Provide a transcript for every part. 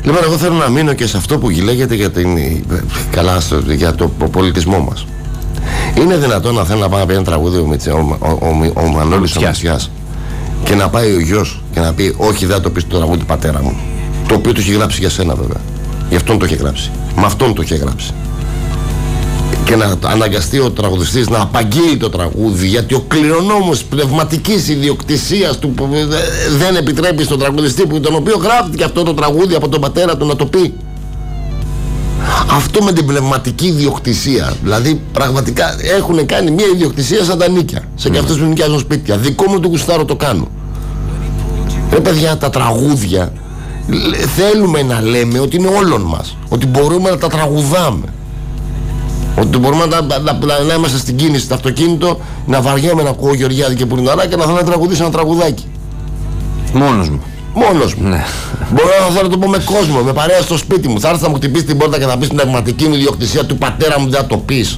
Λοιπόν, εγώ θέλω να μείνω και σε αυτό που λέγεται για το πολιτισμό μας. Είναι δυνατόν να θέλει να πάει να πει ένα τραγούδι ο Μανώλης ο Μητσιάς και να πάει ο γιος και να πει όχι, δεν θα το πεις το τραγούδι του πατέρα μου, το οποίο το έχει γράψει για σένα βέβαια, γι' αυτόν το έχει γράψει, με αυτόν το έχει γράψει, και να αναγκαστεί ο τραγουδιστής να απαγγείλει το τραγούδι γιατί ο κληρονόμος πνευματικής ιδιοκτησίας του δεν επιτρέπει στον τραγουδιστή που τον οποίο γράφτηκε αυτό το τραγούδι από τον πατέρα του να το πει. Αυτό με την πνευματική ιδιοκτησία, δηλαδή πραγματικά έχουν κάνει μια ιδιοκτησία σαν τα νίκια, σε και αυτές που νοικιάζουν σπίτια. Δικό μου το γουστάρω το κάνω. Ρε παιδιά, τα τραγούδια θέλουμε να λέμε ότι είναι όλων μας, ότι μπορούμε να τα τραγουδάμε, ότι μπορούμε να είμαστε στην κίνηση, στο αυτοκίνητο, να βαριέμαι να ακούω Γεωργιάδη και Πουρναρά και να θέλω να τραγουδήσω ένα τραγουδάκι. Μόνος μου. Μόνος μου. Ναι. Μπορώ να θέλω να το πω με κόσμο, με παρέα στο σπίτι μου. Θα έρθει να μου χτυπήσει την πόρτα και να πεις την πνευματική μου ιδιοκτησία του πατέρα μου, δεν θα το πεις.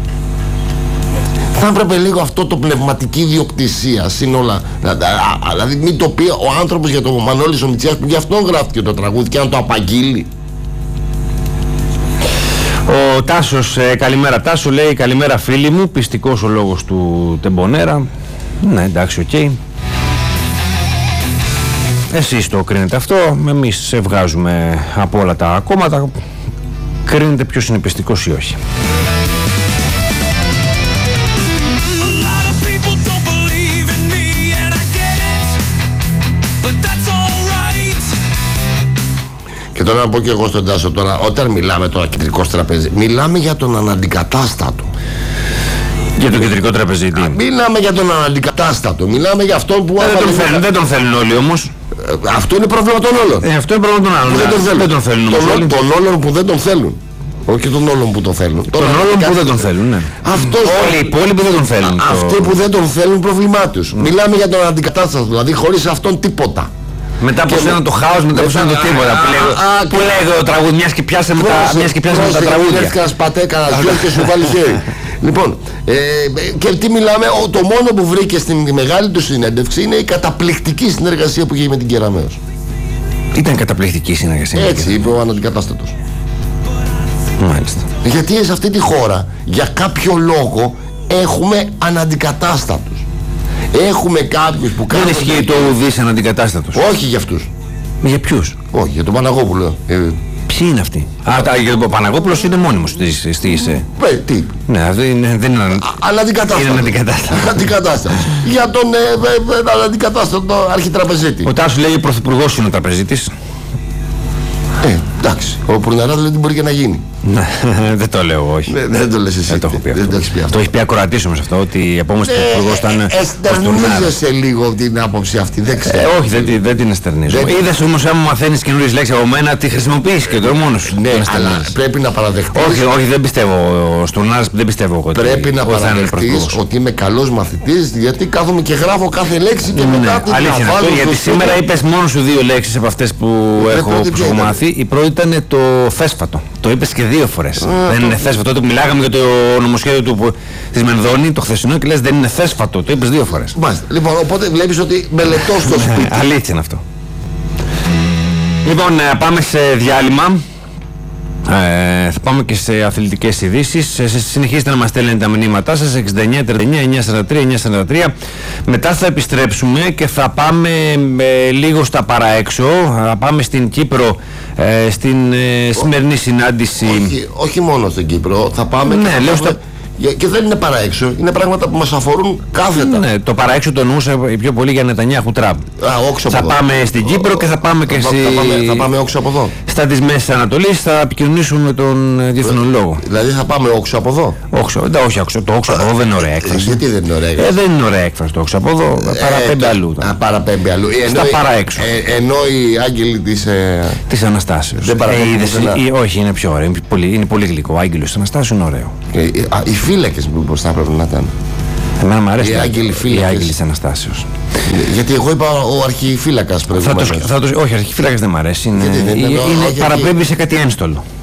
Θα έπρεπε λίγο αυτό το πνευματική ιδιοκτησία σύνολα. Δηλαδή μην το πει ο άνθρωπος για τον Μανώλη ο Μητσιάς που γι' αυτόν γράφτηκε το τραγούδι και να το απαγγείλει. Ο Τάσος, καλημέρα Τάσο, λέει καλημέρα φίλοι μου, πιστικός ο λόγος του Τεμπονέρα. Ναι, εντάξει, οκ. Εσείς το κρίνετε αυτό, εμείς σε βγάζουμε από όλα τα κόμματα, κρίνετε ποιος είναι πιστικός ή όχι. Και τώρα να πω και εγώ στον Τάσο τώρα, όταν μιλάμε τώρα κεντρικός τραπέζι, μιλάμε για τον αναντικατάστατο. Για τον κεντρικό τραπεζίτη. Μιλάμε για τον αναντικατάστατο, μιλάμε για αυτόν που... Δεν τον θέλουν όλοι όμως. Αυτό είναι πρόβλημα των όλων. Αυτό είναι πρόβλημα των άλλων. Δεν τον θέλουν όλοι. Των όλων που δεν τον θέλουν. Όχι των όλων που τον θέλουν. Των όλων που δεν τον θέλουν, ναι. Όλοι οι υπόλοιποι δεν τον θέλουν. Αυτοί που δεν τον θέλουν, πρόβλημά τους. Μιλάμε για τον αναντικατάστατο, δηλαδή χωρίς αυτόν τίποτα. Μετά από σένα το χάος, μετά από σένα το τίποτα. Που λέει το τραγούδι, μιας και πιάσαμε τα τραγούδια. Έρθει σπατέ κανένα δυο και σου βάλει χέρι. Λοιπόν, και τι μιλάμε, το μόνο που βρήκε στην μεγάλη του συνέντευξη είναι η καταπληκτική συνεργασία που είχε με την Κεραμέως. Ήταν καταπληκτική συνεργασία. Έτσι είπε ο αναντικατάστατος. Μάλιστα. Γιατί σε αυτή τη χώρα για κάποιο λόγο έχουμε αναντικατάστατους. Έχουμε κάποιους που κάνουν... Δεν ισχύει το ουδής αναντικατάστατος. Όχι για αυτούς. Για ποιους? Όχι, για τον Παναγόπουλο. Ποιοι είναι αυτοί? Για τον Παναγόπουλος είναι μόνιμος στη ΙΣΕ. Τι? Ναι, δεν είναι αναντικατάστατος. Για τον αναντικατάστατο αρχιτραπεζίτη. Ο Τάσος λέει πρωθυπουργός είναι ο τραπεζίτης. Εντάξει, ο Πουρναράς λέει ότι μπορεί και να γίνει. Δεν το λέω, όχι. Δεν το λες εσύ. Δεν το έχω πει αυτό. Το έχει πει ακροατής όμως αυτό, ότι η επόμενη πρωθυπουργός ήταν... Εστερνίζεσαι λίγο την άποψη αυτή, δεν ξέρω. Όχι, δεν την εστερνίζω. Είδες όμως, άμα μαθαίνεις καινούριες λέξεις από μένα, τη χρησιμοποιείς και τώρα μόνος σου. Ναι, αλλά πρέπει να παραδεχτείς... Όχι, δεν πιστεύω. Στον Άρας δεν πιστεύω εγώ. Πρέπει να παραδεχτείς ότι είμαι καλός μαθητής, γιατί κάθομαι και γράφω κάθε λέξη και μετά την αναβάλω. Γιατί σήμερα είπες μόνο σου δύο λέξεις από αυτές που έχω μάθει. Η πρώτη ήταν το θέσφατο. Το είπες και δύο φορές. Δεν είναι θέσφατο. Τότε που μιλάγαμε για το νομοσχέδιο της Μενδώνη, το χθεσινό, και λες δεν είναι θέσφατο. Το είπες δύο φορές. Μάλιστα. Λοιπόν, οπότε βλέπεις ότι μελετώ στο σπίτι. Αλήθεια είναι αυτό. Λοιπόν, πάμε σε διάλειμμα. Θα πάμε και σε αθλητικές ειδήσεις. Συνεχίστε να μας στέλνετε τα μηνύματά σας 6939-943-943. Μετά θα επιστρέψουμε και θα πάμε λίγο στα παραέξω. Θα πάμε στην Κύπρο στην σημερινή συνάντηση. Όχι μόνο στην Κύπρο. Θα πάμε και δεν είναι παραέξω. Είναι πράγματα που μας αφορούν κάθετα. Ναι, το παραέξω το εννοούσα πιο πολύ για Νετανιάχου Τραμπ. Θα πάμε στην Κύπρο και θα πάμε και θα πάμε όξω από εδώ. Στα της Μέσης Ανατολής θα επικοινωνήσουμε με τον διεθνολόγο. Δηλαδή θα πάμε όξω από εδώ. Όχι όξω. Το όξω από εδώ δεν είναι ωραία έκφραση. Γιατί δεν είναι ωραία έκφραση? Δεν είναι ωραία έκφραση το όξω από εδώ. Παραπέμπει αλλού. Παραπέμπει αλλού. Στα παραέξω. Ενώ οι άγγελοι της Αναστάσεως. Όχι, είναι πιο ωραίο. Είναι πολύ γλυκό. Ο άγγελος της Αναστάσεως είναι ωραίο. Οι φύλακες μήπως θα έπρεπε να ήταν. Εμένα μου αρέσει οι άγγελοι της Αναστάσεως. Γιατί εγώ είπα ο αρχιφύλακας προηγουμένως. Όχι, αρχιφύλακας δεν μου αρέσει. Παραπέμπει σε κάτι ένστολο.